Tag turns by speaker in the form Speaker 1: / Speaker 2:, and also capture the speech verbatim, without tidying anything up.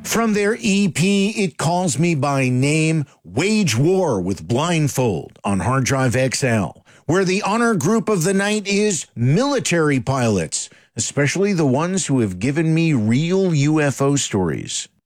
Speaker 1: From their E P, It Calls Me By Name, Wage War with Blindfold on Hard Drive X L, where the honor group of the night is military pilots, especially the ones who have given me real U F O stories.